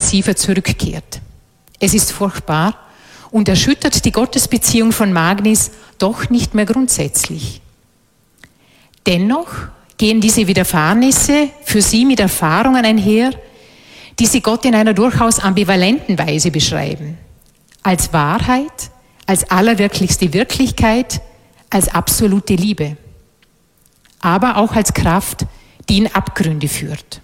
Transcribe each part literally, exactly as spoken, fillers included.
aggressiver zurückkehrt. Es ist furchtbar und erschüttert die Gottesbeziehung von Magnis doch nicht mehr grundsätzlich. Dennoch gehen diese Widerfahrnisse für sie mit Erfahrungen einher, die sie Gott in einer durchaus ambivalenten Weise beschreiben. Als Wahrheit, als allerwirklichste Wirklichkeit, als absolute Liebe. Aber auch als Kraft, die in Abgründe führt.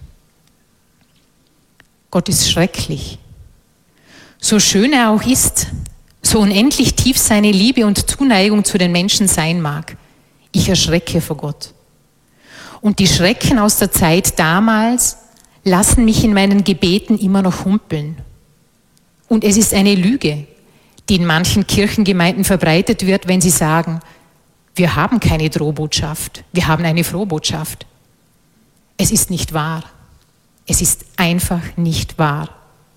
Gott ist schrecklich. So schön er auch ist, so unendlich tief seine Liebe und Zuneigung zu den Menschen sein mag, ich erschrecke vor Gott. Und die Schrecken aus der Zeit damals lassen mich in meinen Gebeten immer noch humpeln. Und es ist eine Lüge, die in manchen Kirchengemeinden verbreitet wird, wenn sie sagen, wir haben keine Drohbotschaft, wir haben eine Frohbotschaft. Es ist nicht wahr. Es ist einfach nicht wahr.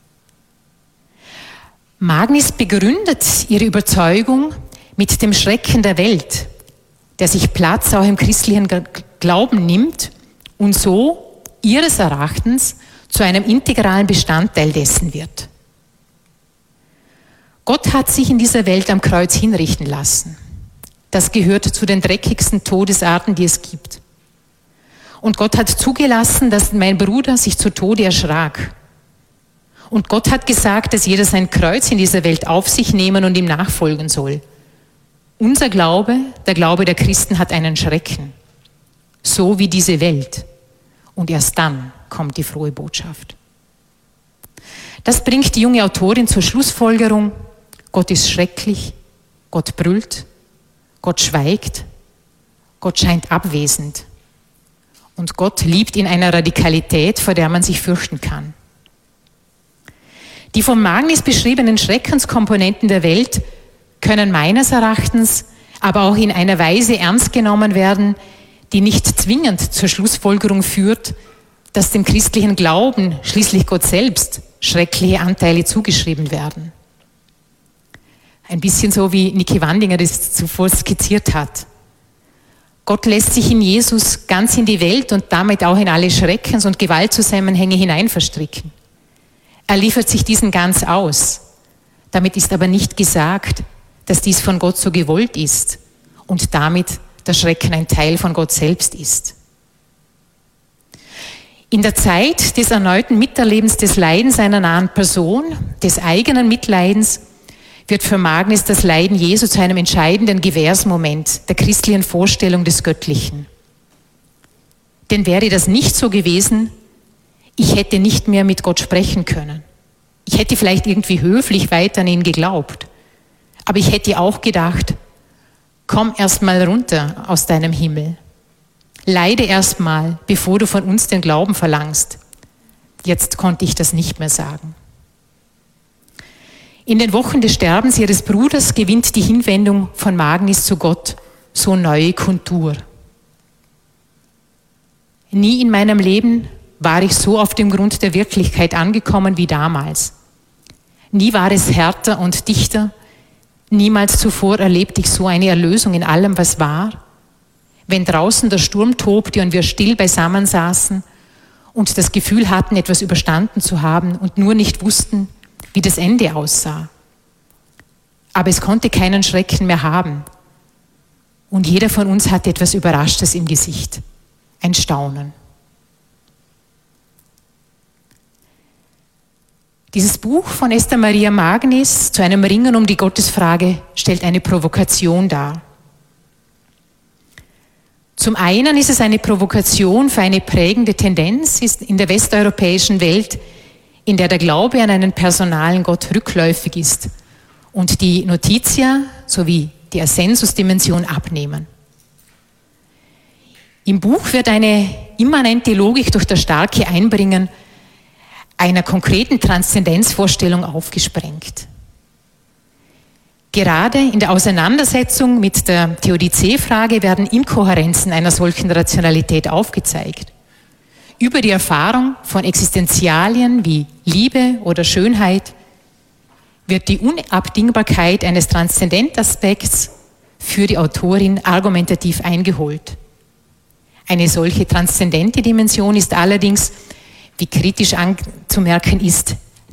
Magnis begründet ihre Überzeugung mit dem Schrecken der Welt, der sich Platz auch im christlichen Glauben nimmt und so ihres Erachtens zu einem integralen Bestandteil dessen wird. Gott hat sich in dieser Welt am Kreuz hinrichten lassen. Das gehört zu den dreckigsten Todesarten, die es gibt. Und Gott hat zugelassen, dass mein Bruder sich zu Tode erschrak. Und Gott hat gesagt, dass jeder sein Kreuz in dieser Welt auf sich nehmen und ihm nachfolgen soll. Unser Glaube, der Glaube der Christen, hat einen Schrecken. So wie diese Welt. Und erst dann kommt die frohe Botschaft. Das bringt die junge Autorin zur Schlussfolgerung, Gott ist schrecklich, Gott brüllt, Gott schweigt, Gott scheint abwesend. Und Gott liebt in einer Radikalität, vor der man sich fürchten kann. Die vom Magnis beschriebenen Schreckenskomponenten der Welt können meines Erachtens aber auch in einer Weise ernst genommen werden, die nicht zwingend zur Schlussfolgerung führt, dass dem christlichen Glauben schließlich Gott selbst schreckliche Anteile zugeschrieben werden. Ein bisschen so, wie Niki Wandinger das zuvor skizziert hat. Gott lässt sich in Jesus ganz in die Welt und damit auch in alle Schreckens- und Gewaltzusammenhänge hinein verstricken. Er liefert sich diesen ganz aus. Damit ist aber nicht gesagt, dass dies von Gott so gewollt ist und damit der Schrecken ein Teil von Gott selbst ist. In der Zeit des erneuten Miterlebens des Leidens einer nahen Person, des eigenen Mitleidens, wird für Magnis das Leiden Jesu zu einem entscheidenden Gewährsmoment der christlichen Vorstellung des Göttlichen. Denn wäre das nicht so gewesen, ich hätte nicht mehr mit Gott sprechen können. Ich hätte vielleicht irgendwie höflich weiter an ihn geglaubt. Aber ich hätte auch gedacht, komm erst mal runter aus deinem Himmel. Leide erst mal, bevor du von uns den Glauben verlangst. Jetzt konnte ich das nicht mehr sagen. In den Wochen des Sterbens ihres Bruders gewinnt die Hinwendung von Magnis zu Gott so neue Kontur. Nie in meinem Leben war ich so auf dem Grund der Wirklichkeit angekommen wie damals. Nie war es härter und dichter. Niemals zuvor erlebte ich so eine Erlösung in allem, was war. Wenn draußen der Sturm tobte und wir still beisammen saßen und das Gefühl hatten, etwas überstanden zu haben und nur nicht wussten, wie das Ende aussah. Aber es konnte keinen Schrecken mehr haben. Und jeder von uns hatte etwas Überraschtes im Gesicht. Ein Staunen. Dieses Buch von Esther Maria Magnis zu einem Ringen um die Gottesfrage stellt eine Provokation dar. Zum einen ist es eine Provokation für eine prägende Tendenz in der westeuropäischen Welt, in der der Glaube an einen personalen Gott rückläufig ist und die Notitia sowie die Ascensus-Dimension abnehmen. Im Buch wird eine immanente Logik durch das starke Einbringen einer konkreten Transzendenzvorstellung aufgesprengt. Gerade in der Auseinandersetzung mit der Theodizee-Frage werden Inkohärenzen einer solchen Rationalität aufgezeigt. Über die Erfahrung von Existenzialien wie Liebe oder Schönheit wird die Unabdingbarkeit eines Transzendentaspekts für die Autorin argumentativ eingeholt. Eine solche transzendente Dimension ist allerdings, wie kritisch anzumerken ist,